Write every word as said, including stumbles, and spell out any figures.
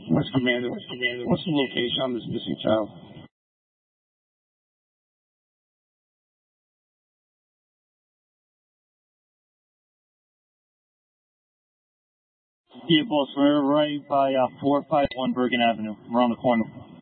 What's Commander? What's Commander? What's the location on this missing child? Yeah, boss, we're right by uh, four five one Bergen Avenue. We're on the corner.